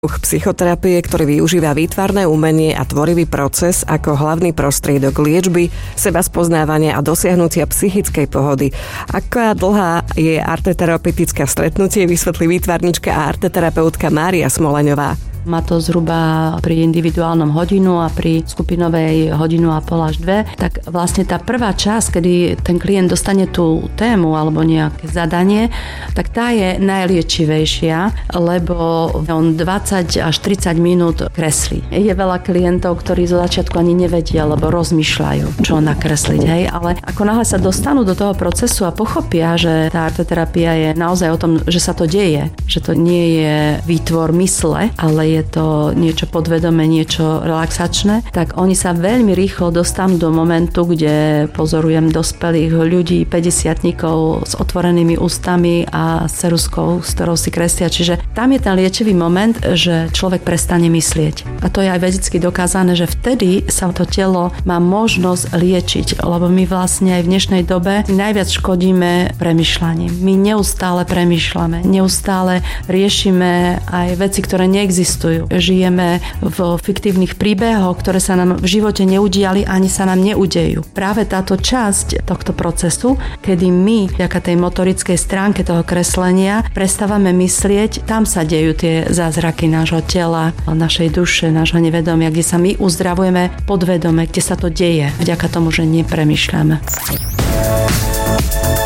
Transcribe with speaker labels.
Speaker 1: Psychoterapie, ktorý využíva výtvarné umenie a tvorivý proces ako hlavný prostriedok liečby, seba spoznávania a dosiahnutia psychickej pohody. Aká dlhá je arteterapeutická stretnutie, vysvetlí výtvarnička a arteterapeutka Mária Smoleňová.
Speaker 2: Má to zhruba pri individuálnom hodinu a pri skupinovej hodinu a pol až 2. Tak vlastne tá prvá časť, kedy ten klient dostane tú tému alebo nejaké zadanie, tak tá je najliečivejšia, lebo on 20 až 30 minút kreslí. Je veľa klientov, ktorí zo začiatku ani nevedia, lebo rozmýšľajú, čo nakresliť. Hej? Ale ako náhle sa dostanú do toho procesu a pochopia, že tá arteterapia je naozaj o tom, že sa to deje, že to nie je výtvor mysle, ale je to niečo podvedomé, niečo relaxačné, tak oni sa veľmi rýchlo dostanú do momentu, kde pozorujem dospelých ľudí, 50-tníkov s otvorenými ústami a s ceruzkou, s ktorou si kreslia. Čiže tam je ten liečivý moment, že človek prestane myslieť. A to je aj vedecky dokázané, že vtedy sa to telo má možnosť liečiť, lebo my vlastne aj v dnešnej dobe najviac škodíme premýšľaním. My neustále premýšľame, neustále riešime aj veci, ktoré neexistujú. Žijeme v fiktívnych príbehoch, ktoré sa nám v živote neudiali ani sa nám neudejú. Práve táto časť tohto procesu, kedy my, vďaka tej motorickej stránke toho kreslenia, prestávame myslieť, tam sa dejú tie zázraky nášho tela, našej duše, nášho nevedomia, kde sa my uzdravujeme podvedome, kde sa to deje, vďaka tomu, že nepremýšľame.